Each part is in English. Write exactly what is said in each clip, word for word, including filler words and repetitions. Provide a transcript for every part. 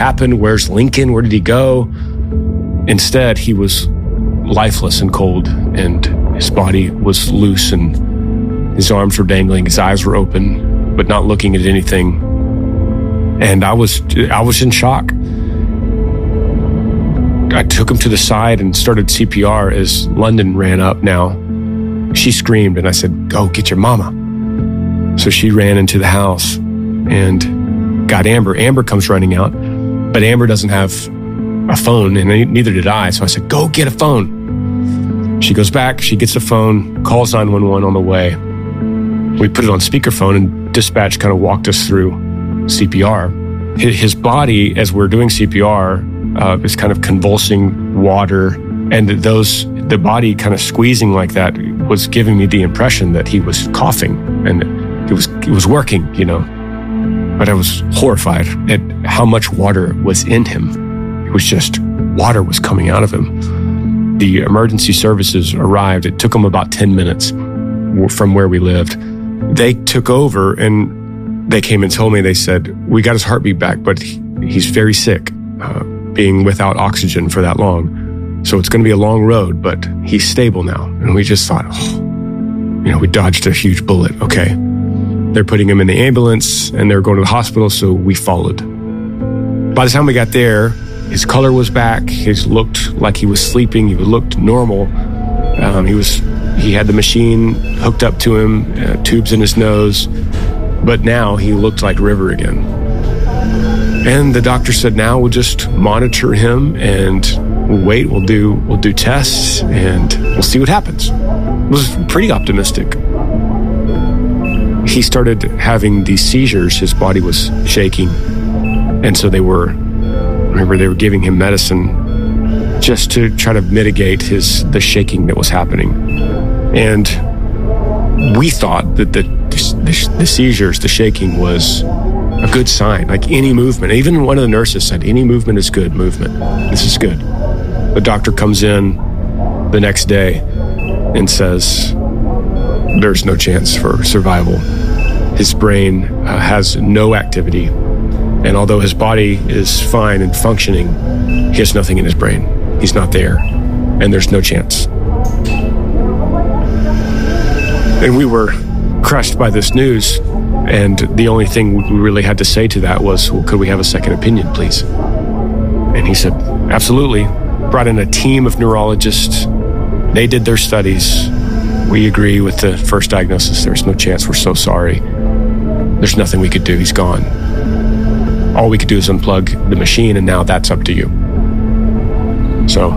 happened? Where's Lincoln? Where did he go? Instead, he was lifeless and cold, and his body was loose, and his arms were dangling, his eyes were open, but not looking at anything. And I was, I was in shock. I took him to the side and started C P R as London ran up now. She screamed, and I said, "Go get your mama." So she ran into the house and got Amber. Amber comes running out, but Amber doesn't have a phone, and neither did I. So I said, "Go get a phone." She goes back, she gets a phone, calls nine one one on the way. We put it on speakerphone, and dispatch kind of walked us through C P R. His body, as we're doing C P R, uh, is kind of convulsing water, and those the body kind of squeezing like that was giving me the impression that he was coughing, and it was it was working, you know. But I was horrified at how much water was in him. It was just water was coming out of him. The emergency services arrived. It took them about ten minutes from where we lived. They took over, and they came and told me, they said, "We got his heartbeat back, but he, he's very sick, uh, being without oxygen for that long. So it's going to be a long road, but he's stable now." And we just thought, oh, you know, we dodged a huge bullet. Okay. They're putting him in the ambulance, and they're going to the hospital, so we followed. By the time we got there, his color was back. He looked like he was sleeping. He looked normal. Um, he was, he had the machine hooked up to him, uh, tubes in his nose, but now he looked like River again. And the doctor said, "Now we'll just monitor him and we'll wait. We'll do we'll do tests and we'll see what happens." It was pretty optimistic. He started having these seizures. His body was shaking, and so they were. Remember, they were giving him medicine just to try to mitigate his the shaking that was happening. And we thought that the the, the seizures, the shaking, was a good sign. Like any movement, even one of the nurses said, "Any movement is good movement. This is good." The doctor comes in the next day and says, "There's no chance for survival. His brain uh, has no activity, and although his body is fine and functioning, he has nothing in his brain. He's not there, and there's no chance." And we were crushed by this news, and the only thing we really had to say to that was, "Well, could we have a second opinion, please?" And he said, "Absolutely." Brought in a team of neurologists. They did their studies. "We agree with the first diagnosis. There's no chance. We're so sorry. There's nothing we could do. He's gone. All we could do is unplug the machine, and now that's up to you." So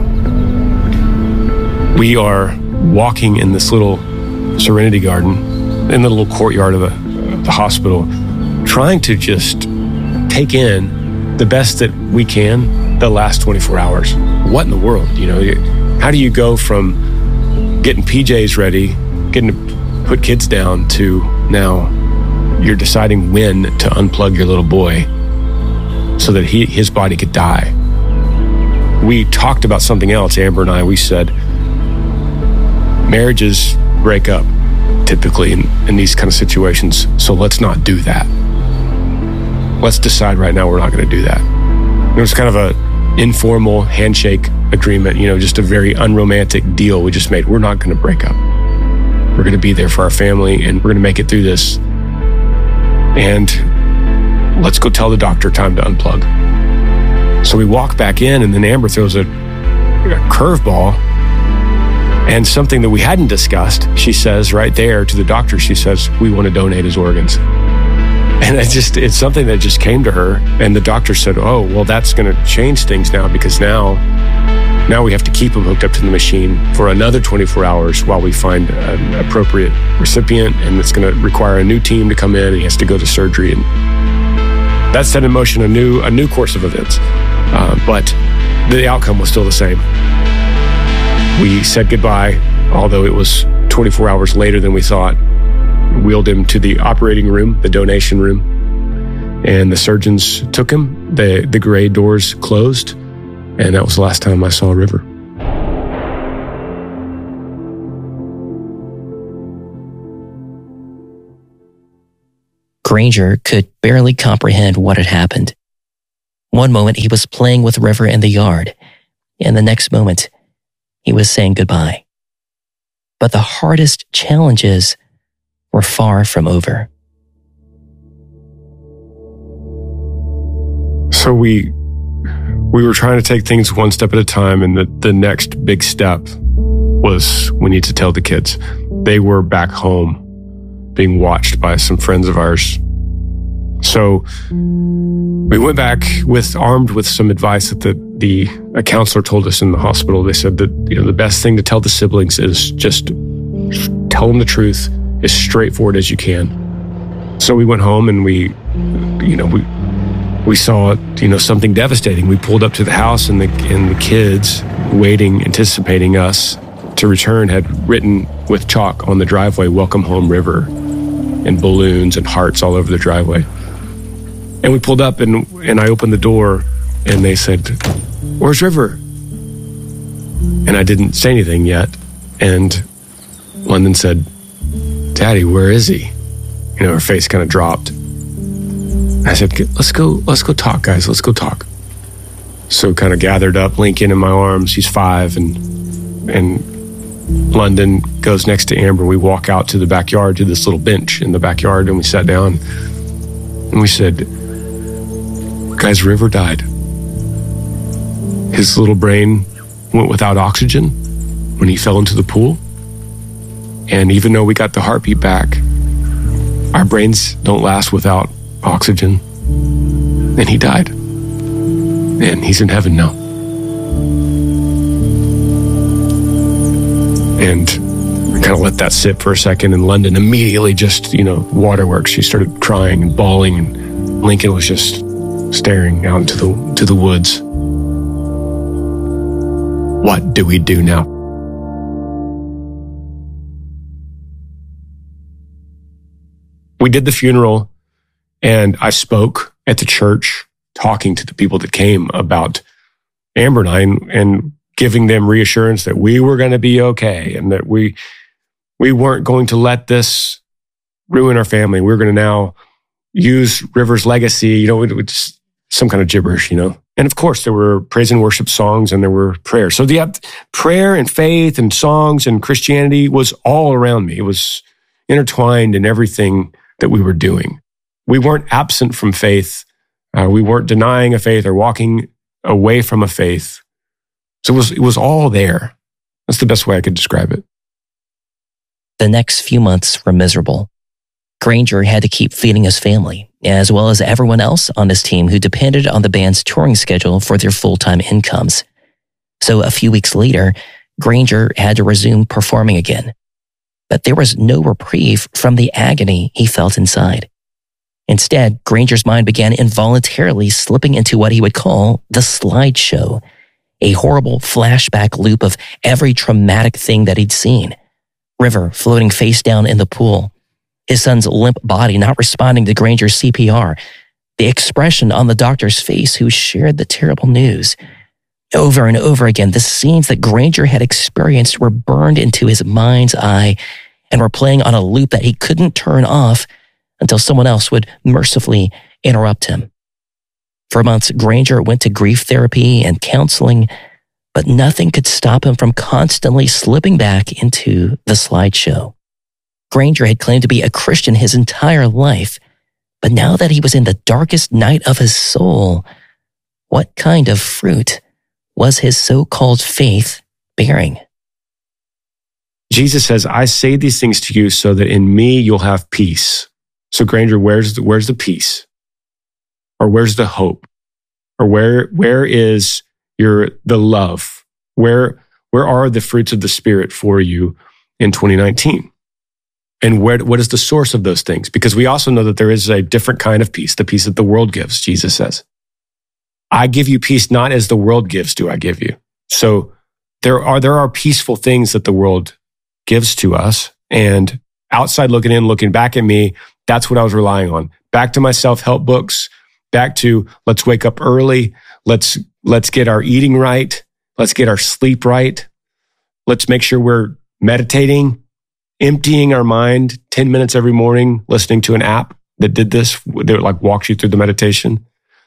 we are walking in this little serenity garden in the little courtyard of the, of the hospital, trying to just take in the best that we can the last twenty-four hours. What in the world? You know, how do you go from getting P Js ready, getting to put kids down, to now you're deciding when to unplug your little boy so that he his body could die? We talked about something else, Amber and I. We said, marriages break up typically in, in these kind of situations, so let's not do that. Let's decide right now we're not going to do that. It was kind of a informal handshake agreement, you know, just a very unromantic deal we just made. We're not going to break up. We're going to be there for our family, and we're going to make it through this. And let's go tell the doctor time to unplug. So we walk back in, and then Amber throws a, a curveball, and something that we hadn't discussed. She says right there to the doctor, she says, "We want to donate his organs." And it just, it's something that just came to her. And the doctor said, "Oh, well, that's going to change things now, because now, now we have to keep him hooked up to the machine for another twenty-four hours while we find an appropriate recipient. And it's going to require a new team to come in, and he has to go to surgery." And that set in motion a new, a new course of events. Uh, but the outcome was still the same. We said goodbye, although it was twenty-four hours later than we thought. Wheeled him to the operating room, the donation room, and the surgeons took him. The, the gray doors closed, and that was the last time I saw River. Granger could barely comprehend what had happened. One moment he was playing with River in the yard, and the next moment he was saying goodbye. But the hardest challenges were far from over. So we we were trying to take things one step at a time, and the, the next big step was we need to tell the kids. They were back home being watched by some friends of ours. So we went back with armed with some advice that the, the a counselor told us in the hospital. They said that, you know, the best thing to tell the siblings is just tell them the truth as straightforward as you can. So we went home and we, you know, we we saw, you know, something devastating. We pulled up to the house, and the and the kids waiting, anticipating us to return, had written with chalk on the driveway, "Welcome home, River," and balloons and hearts all over the driveway. And we pulled up, and and I opened the door, and they said, "Where's River?" And I didn't say anything yet. And London said, "Daddy, where is he?" You know, her face kind of dropped. I said, let's go, let's go talk, guys. Let's go talk. So kind of gathered up Lincoln in my arms. He's five, and and London goes next to Amber. We walk out to the backyard, to this little bench in the backyard, and we sat down, and we said, guys, River died. His little brain went without oxygen when he fell into the pool. And even though we got the heartbeat back, our brains don't last without oxygen. And he died. And he's in heaven now. And I kind of let that sit for a second, and London immediately just, you know, waterworks. She started crying and bawling, and Lincoln was just staring out into the to the woods. What do we do now? We did the funeral, and I spoke at the church, talking to the people that came about Amber and I, and, and giving them reassurance that we were going to be okay, and that we we weren't going to let this ruin our family. We we're going to now use River's legacy, you know, it, it's some kind of gibberish, you know. And of course, there were praise and worship songs, and there were prayers. So the prayer and faith and songs and Christianity was all around me. It was intertwined in everything that we were doing. We weren't absent from faith. Uh, we weren't denying a faith or walking away from a faith. So it was, it was all there. That's the best way I could describe it. The next few months were miserable. Granger had to keep feeding his family, as well as everyone else on his team who depended on the band's touring schedule for their full-time incomes. So a few weeks later, Granger had to resume performing again. But there was no reprieve from the agony he felt inside. Instead, Granger's mind began involuntarily slipping into what he would call the slideshow, a horrible flashback loop of every traumatic thing that he'd seen. River floating face down in the pool, his son's limp body not responding to Granger's C P R, the expression on the doctor's face who shared the terrible news. Over and over again, the scenes that Granger had experienced were burned into his mind's eye and were playing on a loop that he couldn't turn off until someone else would mercifully interrupt him. For months, Granger went to grief therapy and counseling, but nothing could stop him from constantly slipping back into the slideshow. Granger had claimed to be a Christian his entire life, but now that he was in the darkest night of his soul, what kind of fruit was his so-called faith bearing? Jesus says, I say these things to you so that in me you'll have peace. So Granger, where's the, where's the peace? Or where's the hope? Or where where is your the love? Where where are the fruits of the Spirit for you in twenty nineteen? And where what is the source of those things? Because we also know that there is a different kind of peace, the peace that the world gives, Jesus says. I give you peace not as the world gives do I give you. So there are there are peaceful things that the world gives to us. And outside looking in, looking back at me, that's what I was relying on. Back to my self-help books, back to let's wake up early, let's let's get our eating right, let's get our sleep right, let's make sure we're meditating, emptying our mind ten minutes every morning, listening to an app that did this, that like walks you through the meditation.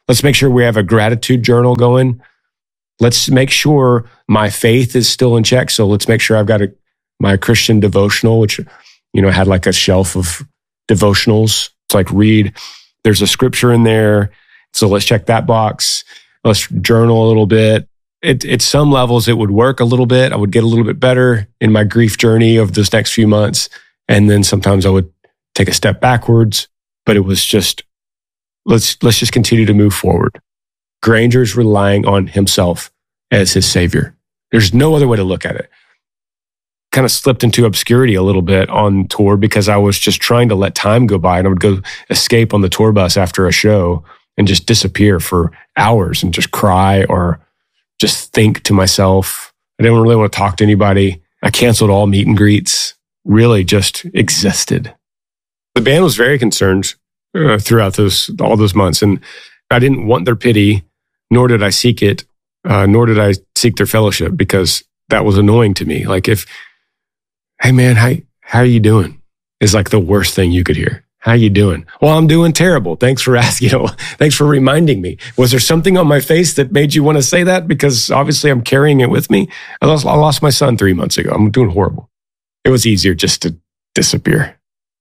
Let's make sure we have a gratitude journal going. Let's make sure my faith is still in check. So let's make sure I've got a, my Christian devotional, which, you know, had like a shelf of devotionals. It's like read, there's a scripture in there. So let's check that box. Let's journal a little bit. It, at some levels, it would work a little bit. I would get a little bit better in my grief journey of this next few months. And then sometimes I would take a step backwards, but it was just, let's, let's just continue to move forward. Granger's relying on himself as his savior. There's no other way to look at it. Kind of slipped into obscurity a little bit on tour because I was just trying to let time go by, and I would go escape on the tour bus after a show and just disappear for hours and just cry or just think to myself. I didn't really want to talk to anybody. I canceled all meet and greets, really just existed. The band was very concerned uh, throughout those all those months, and I didn't want their pity, nor did I seek it, uh, nor did I seek their fellowship, because that was annoying to me. Like if, hey man, how, how are you doing? Is like the worst thing you could hear. How you doing? Well, I'm doing terrible. Thanks for asking. You know, thanks for reminding me. Was there something on my face that made you want to say that? Because obviously I'm carrying it with me. I lost, I lost my son three months ago. I'm doing horrible. It was easier just to disappear.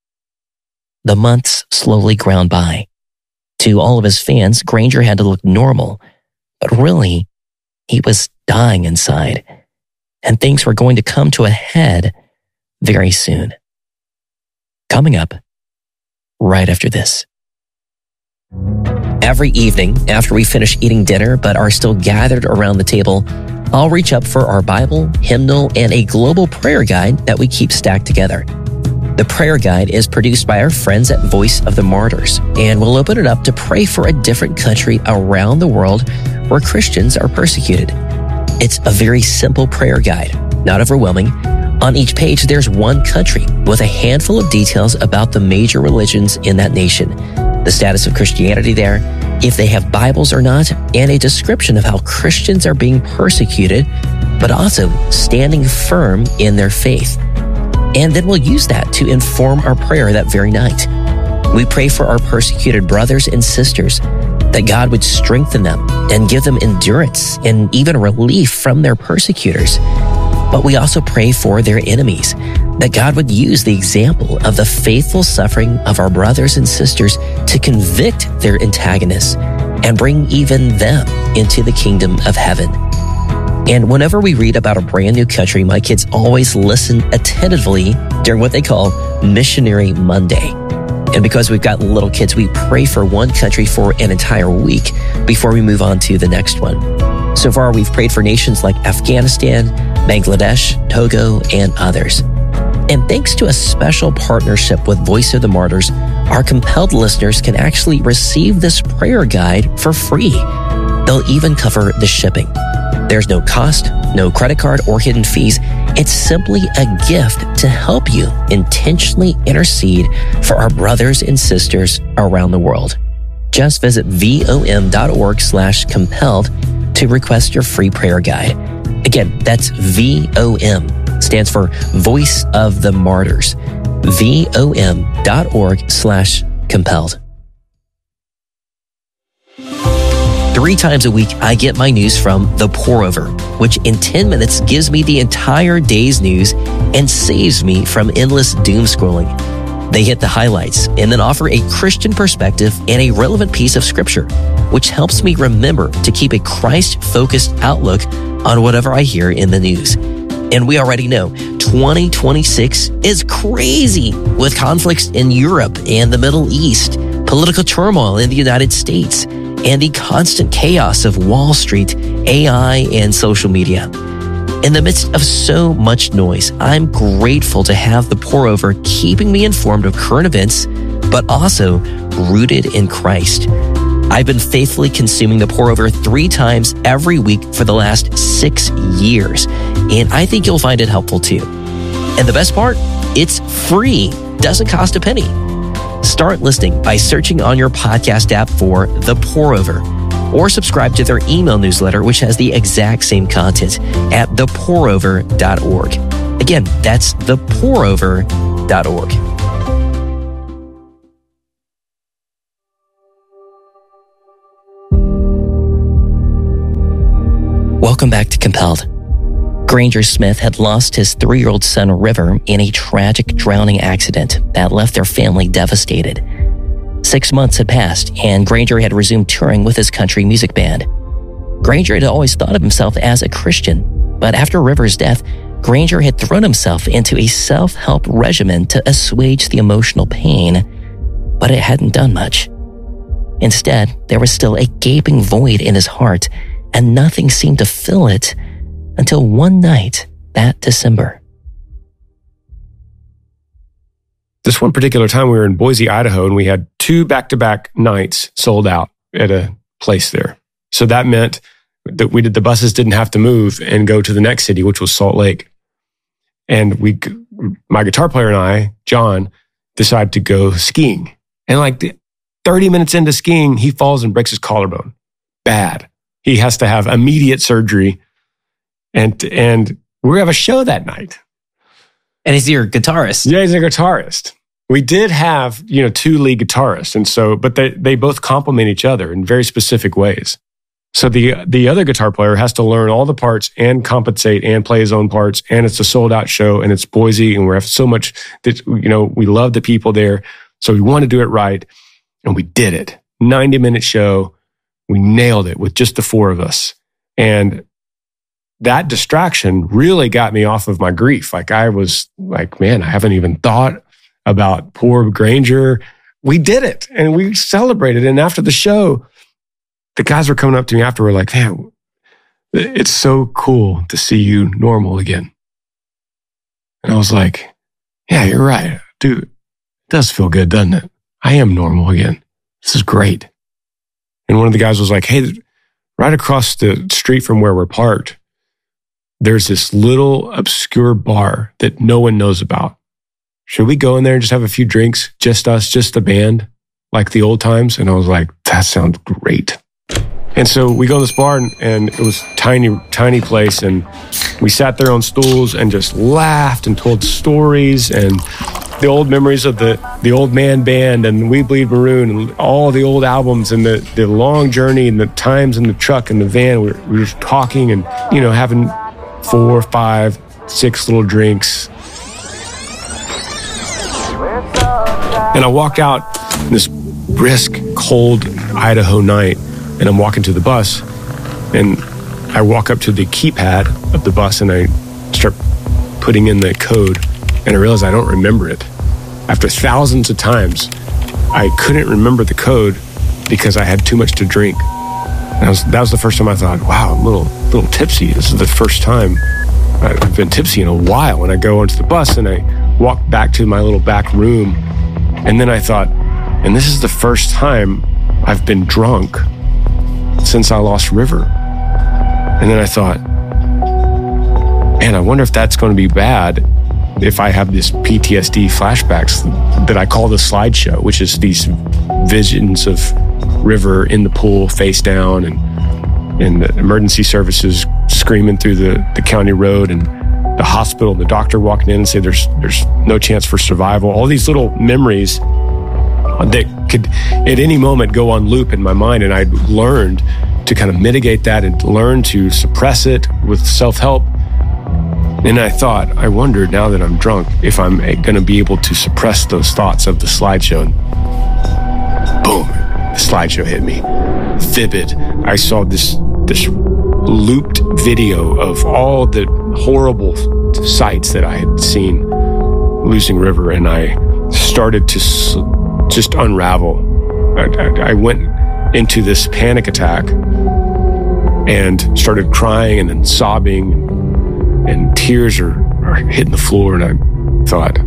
The months slowly ground by. To all of his fans, Granger had to look normal, but really, he was dying inside, and things were going to come to a head very soon. Coming up, right after this. Every evening, after we finish eating dinner but are still gathered around the table, I'll reach up for our Bible, hymnal, and a global prayer guide that we keep stacked together. The prayer guide is produced by our friends at Voice of the Martyrs, and we'll open it up to pray for a different country around the world where Christians are persecuted. It's a very simple prayer guide, not overwhelming. On each page, there's one country with a handful of details about the major religions in that nation, the status of Christianity there, if they have Bibles or not, and a description of how Christians are being persecuted, but also standing firm in their faith. And then we'll use that to inform our prayer that very night. We pray for our persecuted brothers and sisters, that God would strengthen them and give them endurance and even relief from their persecutors. But we also pray for their enemies, that God would use the example of the faithful suffering of our brothers and sisters to convict their antagonists and bring even them into the kingdom of heaven. And whenever we read about a brand new country, my kids always listen attentively during what they call Missionary Monday. And because we've got little kids, we pray for one country for an entire week before we move on to the next one. So far, we've prayed for nations like Afghanistan, Bangladesh, Togo, and others. And thanks to a special partnership with Voice of the Martyrs, our compelled listeners can actually receive this prayer guide for free. They'll even cover the shipping. There's no cost, no credit card or hidden fees. It's simply a gift to help you intentionally intercede for our brothers and sisters around the world. Just visit vom.org slash compelled to request your free prayer guide. Again, that's V O M, stands for Voice of the Martyrs. vom.org slash compelled. Three times a week, I get my news from The Pour Over, which in ten minutes gives me the entire day's news and saves me from endless doom scrolling. They hit the highlights and then offer a Christian perspective and a relevant piece of scripture, which helps me remember to keep a Christ-focused outlook on whatever I hear in the news. And we already know twenty twenty-six is crazy with conflicts in Europe and the Middle East, political turmoil in the United States, and the constant chaos of Wall Street, A I, and social media. In the midst of so much noise, I'm grateful to have The Pour Over keeping me informed of current events, but also rooted in Christ. I've been faithfully consuming The Pour Over three times every week for the last six years, and I think you'll find it helpful too. And the best part? It's free, doesn't cost a penny. Start listening by searching on your podcast app for The Pour Over, or subscribe to their email newsletter, which has the exact same content at the pour over dot org. Again, that's the pour over dot org. Welcome back to Compelled. Granger Smith had lost his three-year-old son, River, in a tragic drowning accident that left their family devastated. Six months had passed, and Granger had resumed touring with his country music band. Granger had always thought of himself as a Christian, but after River's death, Granger had thrown himself into a self-help regimen to assuage the emotional pain, but it hadn't done much. Instead, there was still a gaping void in his heart, and nothing seemed to fill it until one night that December. This one particular time we were in Boise, Idaho, and we had two back-to-back nights sold out at a place there. So that meant that we did, the buses didn't have to move and go to the next city, which was Salt Lake. And we, my guitar player and I, John, decided to go skiing. And like thirty minutes into skiing, he falls and breaks his collarbone. Bad. He has to have immediate surgery. And and we're going to have a show that night. And he's your guitarist. Yeah, he's a guitarist. We did have, you know, two lead guitarists. And so, but they, they both complement each other in very specific ways. So the the other guitar player has to learn all the parts and compensate and play his own parts. And it's a sold out show and it's Boise and we have so much that, you know, we love the people there. So we want to do it right. And we did it. ninety minute show. We nailed it with just the four of us. And that distraction really got me off of my grief. Like I was like, man, I haven't even thought about poor Granger. We did it and we celebrated. And after the show, the guys were coming up to me after, we're like, man, it's so cool to see you normal again. And I was like, yeah, you're right. Dude, it does feel good, doesn't it? I am normal again. This is great. And one of the guys was like, hey, right across the street from where we're parked, there's this little obscure bar that no one knows about. Should we go in there and just have a few drinks? Just us, just the band, like the old times? And I was like, that sounds great. And so we go to this bar and, and it was a tiny, tiny place. And we sat there on stools and just laughed and told stories and the old memories of the, the Old Man Band and We Bleed Maroon and all the old albums and the, the long journey and the times in the truck and the van. We were, we were just talking and, you know, having four, five, six little drinks. And I walked out in this brisk, cold Idaho night, and I'm walking to the bus, and I walk up to the keypad of the bus, and I start putting in the code, and I realize I don't remember it. After thousands of times, I couldn't remember the code because I had too much to drink. And I was, that was the first time I thought, wow, I'm a little, little tipsy. This is the first time I've been tipsy in a while. And I go onto the bus and I walk back to my little back room. And then I thought, and this is the first time I've been drunk since I lost River. And then I thought, man, I wonder if that's going to be bad if I have this P T S D flashbacks that I call the slideshow, which is these visions of River in the pool, face down, and and the emergency services screaming through the, the county road, and the hospital, the doctor walking in and say there's there's no chance for survival. All these little memories that could at any moment go on loop in my mind, and I'd learned to kind of mitigate that and learn to suppress it with self-help. And I thought, I wondered now that I'm drunk if I'm going to be able to suppress those thoughts of the slideshow. And boom, the slideshow hit me. Vivid. I saw this this looped video of all the horrible sights that I had seen losing River, and I started to s- just unravel. I, I, I went into this panic attack and started crying and then sobbing. And tears are, are hitting the floor, and I thought,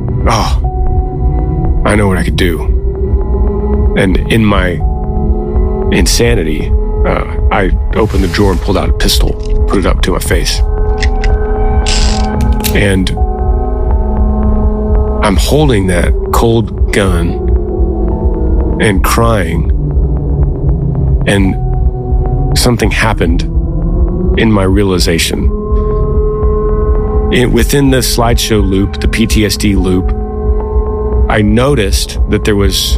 oh, I know what I could do. And in my insanity, uh, I opened the drawer and pulled out a pistol, put it up to my face. And I'm holding that cold gun and crying, and something happened in my realization. In, within the slideshow loop, the P T S D loop, I noticed that there was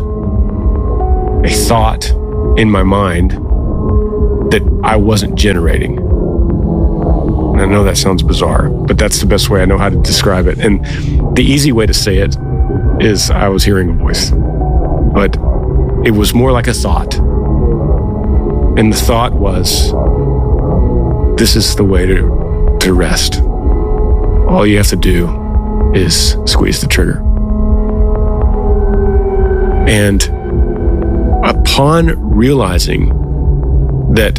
a thought in my mind that I wasn't generating. I know that sounds bizarre, but that's the best way I know how to describe it. And the easy way to say it is I was hearing a voice, but it was more like a thought. And the thought was, this is the way to, to rest. All you have to do is squeeze the trigger. And upon realizing that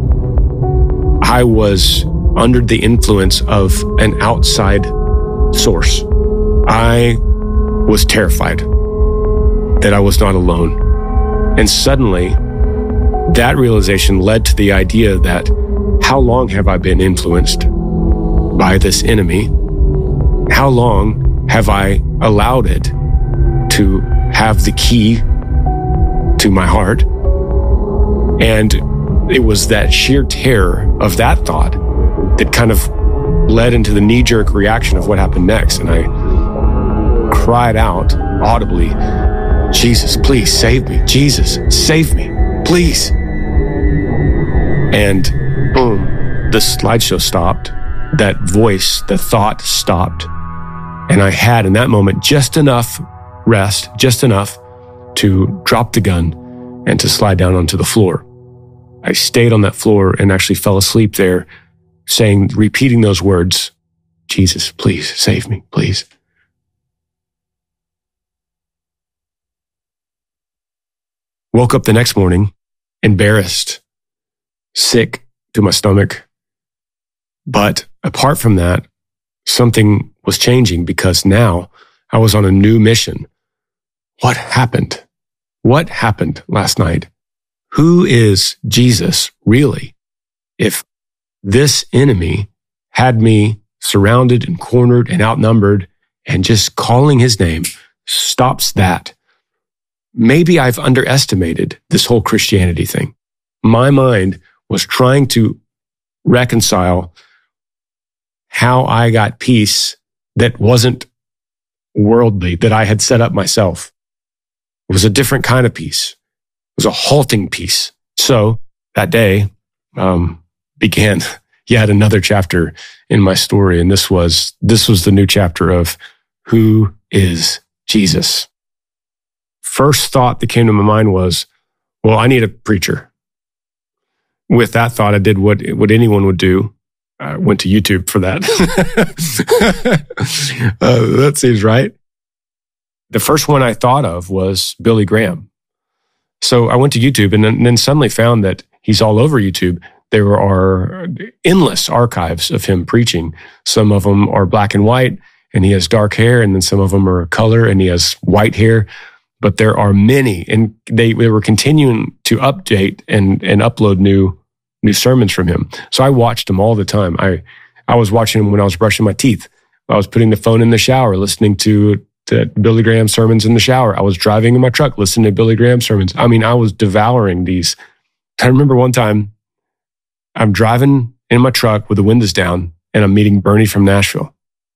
I was under the influence of an outside source, I was terrified that I was not alone. And suddenly, that realization led to the idea that how long have I been influenced by this enemy? How long have I allowed it to have the key to my heart? And it was that sheer terror of that thought that kind of led into the knee-jerk reaction of what happened next. And I cried out audibly, Jesus, please save me. Jesus, save me, please. And boom, the slideshow stopped. That voice, the thought stopped. And I had in that moment just enough rest, just enough to drop the gun and to slide down onto the floor. I stayed on that floor and actually fell asleep there, saying, repeating those words, Jesus, please save me, please. Woke up the next morning, embarrassed, sick to my stomach. But apart from that, something was changing because now I was on a new mission. What happened? What happened last night? Who is Jesus really? If this enemy had me surrounded and cornered and outnumbered, and just calling his name stops that, maybe I've underestimated this whole Christianity thing. My mind was trying to reconcile how I got peace that wasn't worldly, that I had set up myself. It was a different kind of peace. It was a halting peace. So that day um, began yet another chapter in my story. And this was, this was the new chapter of who is Jesus. First thought that came to my mind was, well, I need a preacher. With that thought, I did what, what anyone would do. I went to YouTube for that. uh, that seems right. The first one I thought of was Billy Graham. So I went to YouTube and then, and then suddenly found that he's all over YouTube. There are endless archives of him preaching. Some of them are black and white and he has dark hair, and then some of them are color and he has white hair. But there are many, and they, they were continuing to update and, and upload new new sermons from him. So I watched him all the time. I I was watching him when I was brushing my teeth. I was putting the phone in the shower, listening to, to Billy Graham sermons in the shower. I was driving in my truck, listening to Billy Graham sermons. I mean, I was devouring these. I remember one time, I'm driving in my truck with the windows down, and I'm meeting Bernie from Nashville.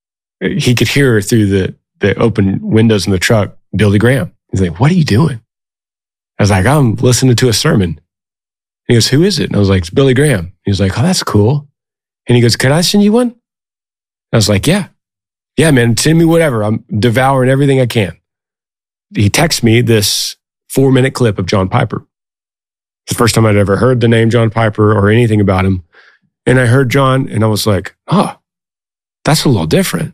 He could hear through the, the open windows in the truck, Billy Graham. He's like, what are you doing? I was like, I'm listening to a sermon. He goes, who is it? And I was like, it's Billy Graham. He was like, oh, that's cool. And he goes, can I send you one? I was like, yeah. Yeah, man, send me whatever. I'm devouring everything I can. He texts me this four minute clip of John Piper. It's the first time I'd ever heard the name John Piper or anything about him. And I heard John and I was like, oh, that's a little different.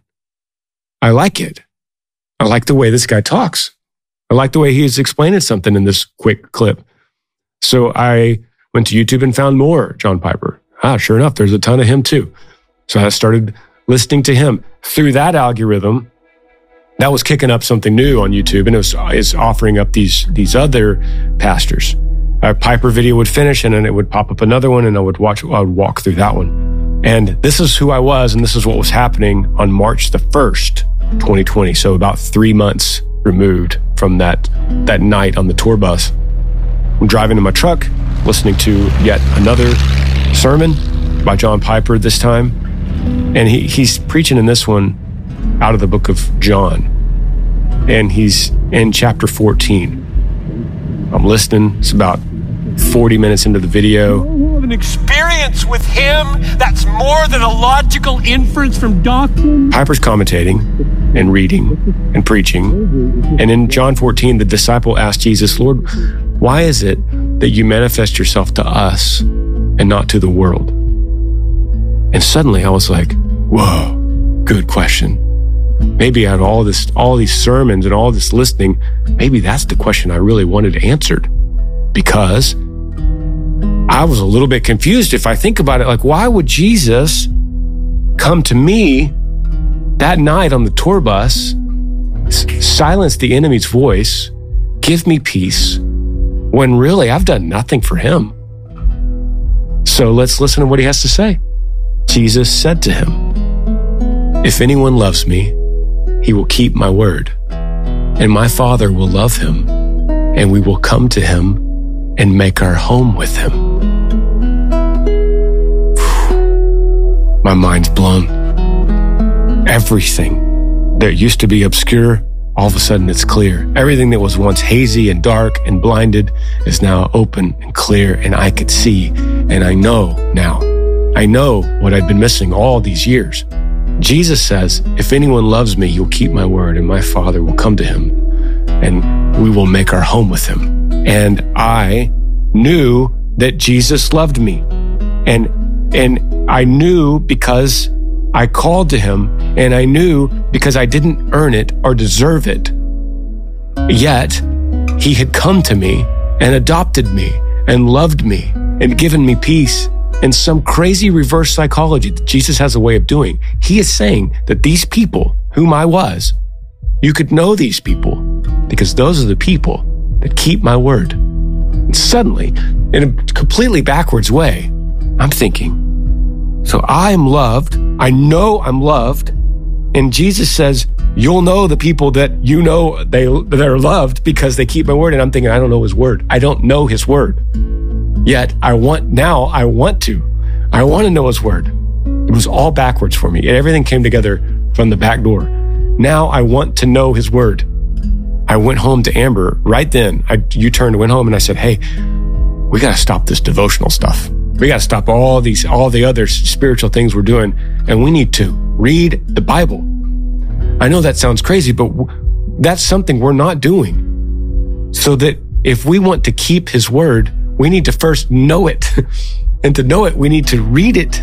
I like it. I like the way this guy talks. I like the way he's explaining something in this quick clip. So I went to YouTube and found more John Piper. Ah, sure enough, there's a ton of him too. So I started listening to him. Through that algorithm, that was kicking up something new on YouTube, and it was, it was offering up these, these other pastors. A Piper video would finish, and then it would pop up another one, and I would watch, I would walk through that one. And this is who I was, and this is what was happening on March the first, twenty twenty. So about three months removed from that, that night on the tour bus. I'm driving in my truck, listening to yet another sermon by John Piper this time. And he, he's preaching in this one out of the book of John. And he's in chapter fourteen. I'm listening. It's about forty minutes into the video. An experience experience with him that's more than a logical inference from doctrine. Piper's commentating and reading and preaching. And in John fourteen, the disciple asked Jesus, Lord, why is it that you manifest yourself to us and not to the world? And suddenly I was like, whoa, good question. Maybe out of all this, all these sermons and all this listening, maybe that's the question I really wanted answered. Because I was a little bit confused. If I think about it, like, why would Jesus come to me that night on the tour bus, s- silence the enemy's voice, give me peace, when really I've done nothing for him? So let's listen to what he has to say. Jesus said to him, if anyone loves me, he will keep my word, and my Father will love him, and we will come to him and make our home with him. My mind's blown. Everything that used to be obscure, all of a sudden it's clear. Everything that was once hazy and dark and blinded is now open and clear, and I could see, and I know now. I know what I'd been missing all these years. Jesus says, if anyone loves me, he'll keep my word, and my Father will come to him, and we will make our home with him. And I knew that Jesus loved me. And, and I knew because I called to him, and I knew because I didn't earn it or deserve it. Yet he had come to me and adopted me and loved me and given me peace. And some crazy reverse psychology that Jesus has a way of doing. He is saying that these people whom I was, you could know these people because those are the people that keep my word. And suddenly, in a completely backwards way, I'm thinking, so I am loved. I know I'm loved. And Jesus says, you'll know the people that you know they that are loved because they keep my word. And I'm thinking, I don't know his word. I don't know his word. Yet I want, now I want to. I want to know his word. It was all backwards for me. And everything came together from the back door. Now I want to know his word. I went home to Amber right then. I U-turned, went home, and I said, hey, we got to stop this devotional stuff. We got to stop all these, all the other spiritual things we're doing. And we need to read the Bible. I know that sounds crazy, but w- that's something we're not doing. So that if we want to keep his word, we need to first know it. And to know it, we need to read it.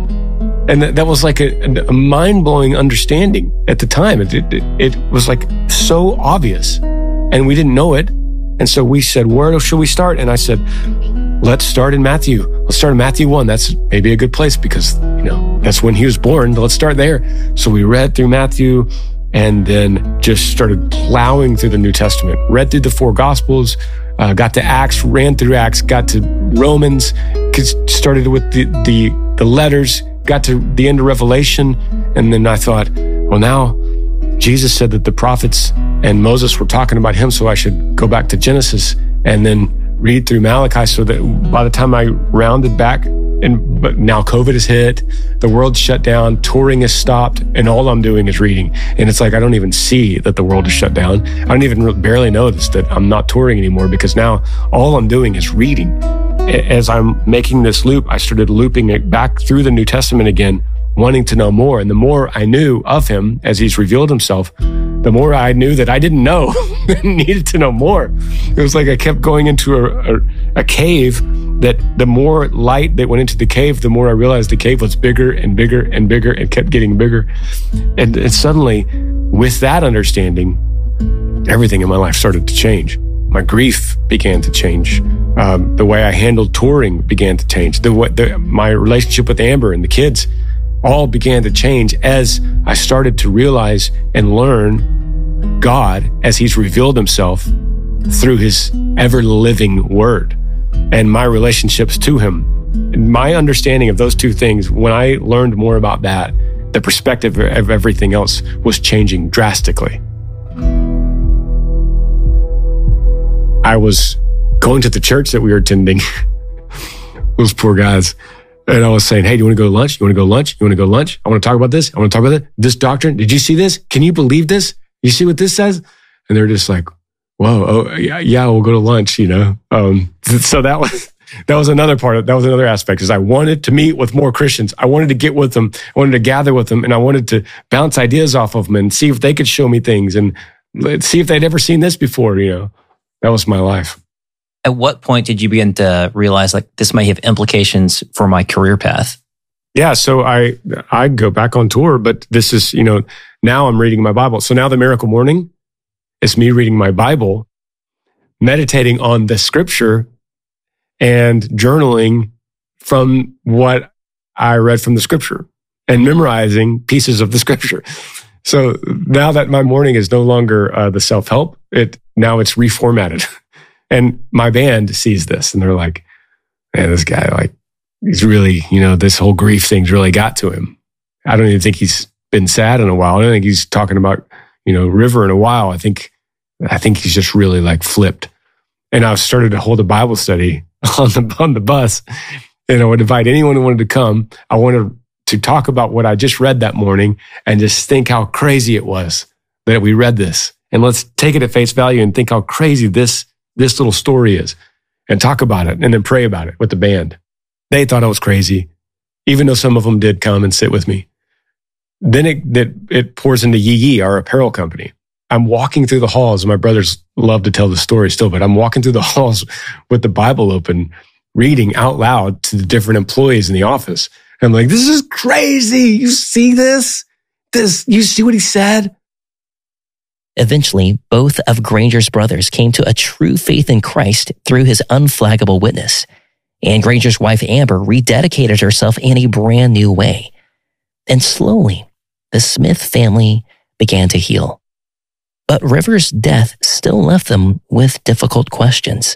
And that, that was like a, a mind-blowing understanding at the time. It, it, it was like so obvious. And we didn't know it. And so we said, where should we start? And I said, let's start in Matthew. Let's start in Matthew one. That's maybe a good place because, you know, that's when he was born. Let's start there. So we read through Matthew and then just started plowing through the New Testament. Read through the four Gospels. Uh, got to Acts, ran through Acts, got to Romans, started with the, the, the letters, got to the end of Revelation. And then I thought, well, now Jesus said that the prophets and Moses were talking about him, so I should go back to Genesis and then read through Malachi so that by the time I rounded back, and but now COVID has hit, the world's shut down, touring has stopped, and all I'm doing is reading. And it's like I don't even see that the world is shut down. I don't even barely notice that I'm not touring anymore because now all I'm doing is reading. As I'm making this loop, I started looping it back through the New Testament again, wanting to know more. And the more I knew of him as he's revealed himself, the more I knew that I didn't know and needed to know more. It was like I kept going into a, a, a cave that the more light that went into the cave, the more I realized the cave was bigger and bigger and bigger and kept getting bigger. And, and suddenly, with that understanding, everything in my life started to change. My grief began to change. Um, the way I handled touring began to change. The, the my relationship with Amber and the kids all began to change as I started to realize and learn God as he's revealed himself through his ever-living word and my relationships to him. My understanding of those two things, when I learned more about that, the perspective of everything else was changing drastically. I was going to the church that we were attending, those poor guys, and I was saying, hey, do you want to go to lunch? You want to go to lunch? You want to go to lunch? I want to talk about this. I want to talk about that. This doctrine. Did you see this? Can you believe this? You see what this says? And they're just like, whoa, oh, yeah, yeah, we'll go to lunch, you know? Um, so that was, that was another part of, that was another aspect is I wanted to meet with more Christians. I wanted to get with them. I wanted to gather with them, and I wanted to bounce ideas off of them and see if they could show me things and see if they'd ever seen this before. You know, that was my life. At what point did you begin to realize like this might have implications for my career path? Yeah, so I I go back on tour, but this is, you know, now I'm reading my Bible. So now the Miracle Morning is me reading my Bible, meditating on the scripture, and journaling from what I read from the scripture and memorizing pieces of the scripture. So now that my morning is no longer uh, the self-help, it now it's reformatted. And my band sees this and they're like, man, this guy, like, he's really, you know, this whole grief thing's really got to him. I don't even think he's been sad in a while. I don't think he's talking about, you know, River in a while. I think, I think he's just really like flipped. And I started to hold a Bible study on the, on the bus. And I would invite anyone who wanted to come. I wanted to talk about what I just read that morning and just think how crazy it was that we read this. And let's take it at face value and think how crazy this, this little story is and talk about it and then pray about it with the band. They thought I was crazy, even though some of them did come and sit with me. Then it, it, it pours into Yee Yee, our apparel company. I'm walking through the halls. My brothers love to tell the story still, but I'm walking through the halls with the Bible open, reading out loud to the different employees in the office. And I'm like, this is crazy. You see this? This, you see what he said? Eventually, both of Granger's brothers came to a true faith in Christ through his unflaggable witness. And Granger's wife, Amber, rededicated herself in a brand new way. And slowly, the Smith family began to heal. But River's death still left them with difficult questions.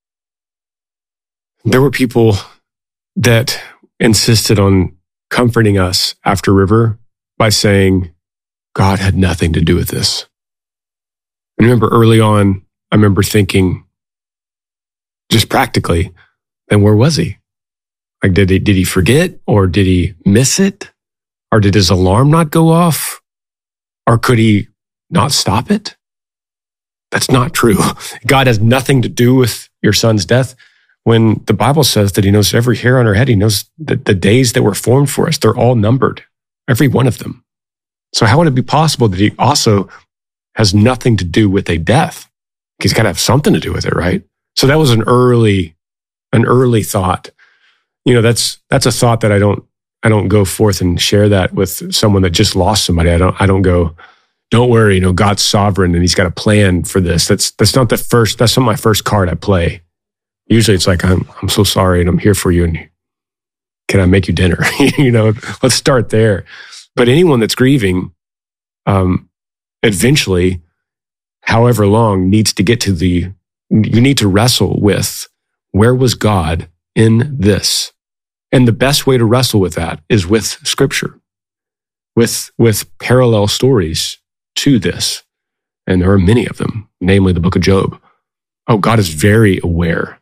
There were people that insisted on comforting us after River by saying, God had nothing to do with this. I remember early on, I remember thinking, just practically, then where was he? Like, did he, did he forget, or did he miss it? Or did his alarm not go off? Or could he not stop it? That's not true. God has nothing to do with your son's death. When the Bible says that he knows every hair on our head, he knows that the days that were formed for us, they're all numbered, every one of them. So how would it be possible that he also has nothing to do with a death? He's got to have something to do with it, right? So that was an early, an early thought. You know, that's, that's a thought that I don't, I don't go forth and share that with someone that just lost somebody. I don't, I don't go, don't worry, you know, God's sovereign and he's got a plan for this. That's, that's not the first, that's not my first card I play. Usually it's like, I'm, I'm so sorry and I'm here for you and can I make you dinner? You know, let's start there. But anyone that's grieving, um, eventually, however long, needs to get to the, you need to wrestle with, where was God in this? And the best way to wrestle with that is with scripture, with, with parallel stories to this. And there are many of them, namely the book of Job. Oh, God is very aware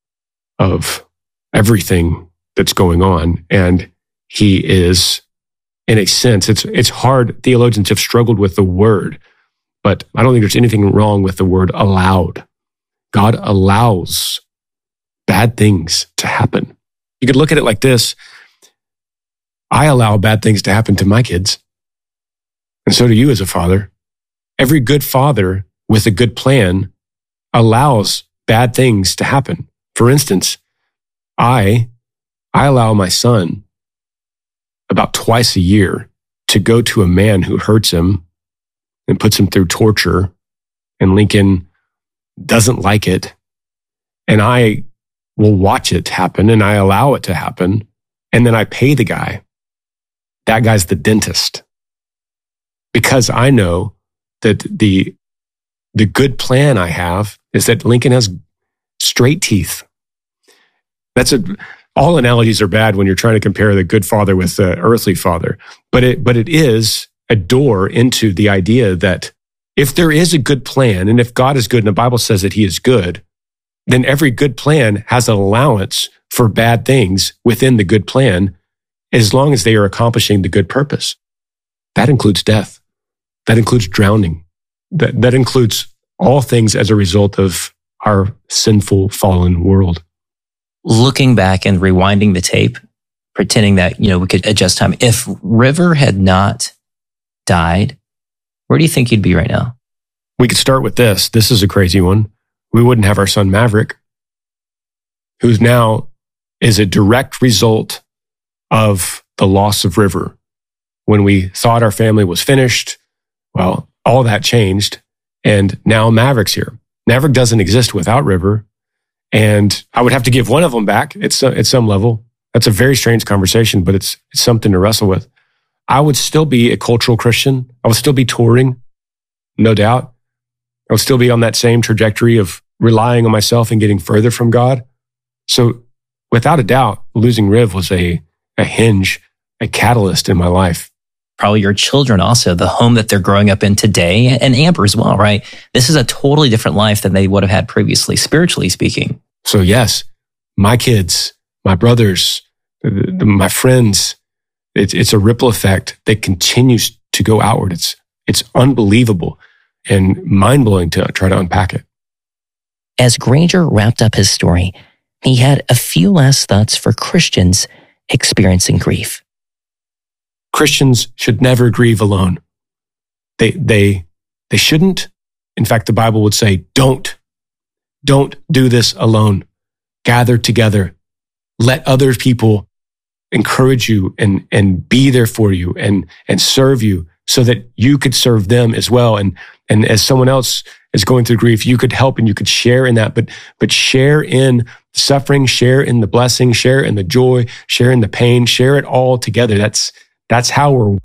of everything that's going on. And he is, in a sense, it's, it's hard. Theologians have struggled with the word, but I don't think there's anything wrong with the word allowed. God allows bad things to happen. You could look at it like this. I allow bad things to happen to my kids. And so do you as a father. Every good father with a good plan allows bad things to happen. For instance, I, I allow my son about twice a year to go to a man who hurts him and puts him through torture, and Lincoln doesn't like it. And I will watch it happen and I allow it to happen. And then I pay the guy. That guy's the dentist. Because I know that the, the good plan I have is that Lincoln has straight teeth. That's a, all analogies are bad when you're trying to compare the good father with the earthly father. But it, but it is a door into the idea that if there is a good plan, and if God is good and the Bible says that he is good, then every good plan has an allowance for bad things within the good plan, as long as they are accomplishing the good purpose. That includes death. That includes drowning. That, that includes all things as a result of our sinful, fallen world. looking back and rewinding the tape, pretending that, you know, we could adjust time. If River had not died, where do you think you'd be right now? We could start with this. This is a crazy one. We wouldn't have our son Maverick, who's now is a direct result of the loss of River. When we thought our family was finished, well, all that changed. And now Maverick's here. Maverick doesn't exist without River. And I would have to give one of them back at some, at some level. That's a very strange conversation, but it's, it's something to wrestle with. I would still be a cultural Christian. I would still be touring, no doubt. I would still be on that same trajectory of relying on myself and getting further from God. So without a doubt, losing Riv was a, a hinge, a catalyst in my life. Probably your children also, the home that they're growing up in today, and Amber as well, right? This is a totally different life than they would have had previously, spiritually speaking. So yes, my kids, my brothers, my friends, it's, it's a ripple effect that continues to go outward. It's, it's unbelievable and mind-blowing to try to unpack it. As Granger wrapped up his story, he had a few last thoughts for Christians experiencing grief. Christians should never grieve alone. They, they, they shouldn't. In fact, the Bible would say, don't, don't do this alone. Gather together. Let other people encourage you and, and be there for you and, and serve you so that you could serve them as well. And, and as someone else is going through grief, you could help and you could share in that, but, but share in the suffering, share in the blessing, share in the joy, share in the pain, share it all together. That's, That's how we're